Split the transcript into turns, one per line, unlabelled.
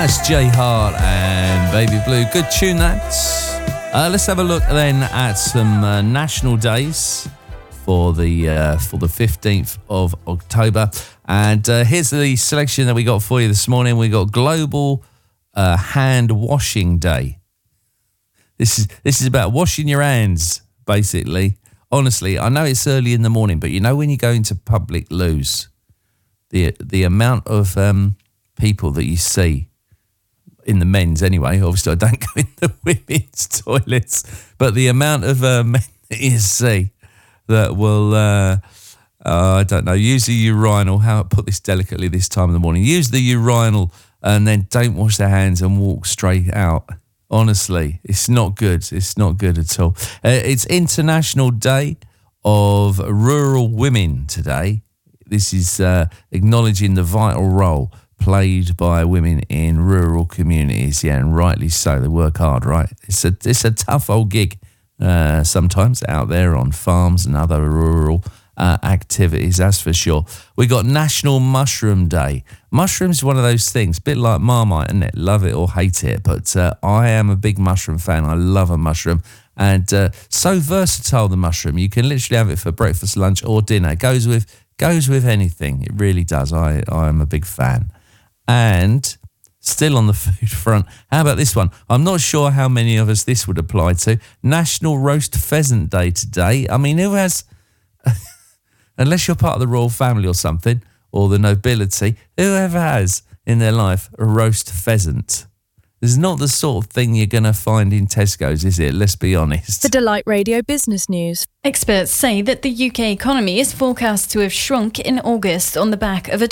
That's Jay Hart and Baby Blue. Good tune, that. Let's have a look then at some national days for the 15th of October. And here's the selection that we got for you this morning. We got Global Hand Washing Day. This is about washing your hands, basically. Honestly, I know it's early in the morning, but you know when you go into public loos, the amount of people that you see in the men's anyway. Obviously, I don't go in the women's toilets, but the amount of men that you see that will, I don't know, use the urinal. How I put this delicately this time of the morning? Use the urinal and then don't wash their hands and walk straight out. Honestly, it's not good. It's not good at all. It's International Day of Rural Women today. This is acknowledging the vital role played by women in rural communities. Yeah, and rightly so. They work hard, right? It's a tough old gig sometimes out there on farms and other rural activities, that's for sure. We got National Mushroom Day. Mushrooms is one of those things, a bit like Marmite, isn't it? Love it or hate it, but I am a big mushroom fan. I love a mushroom, and so versatile, the mushroom. You can literally have it for breakfast, lunch or dinner. It goes with anything. It really does. I am a big fan. And still on the food front, how about this one? I'm not sure how many of us this would apply to. National Roast Pheasant Day today. I mean, who has... Unless you're part of the royal family or something, or the nobility, whoever has in their life a roast pheasant? It's not the sort of thing you're going to find in Tesco's, is it? Let's be honest.
The Delight Radio Business News.
Experts say that the UK economy is forecast to have shrunk in August on the back of a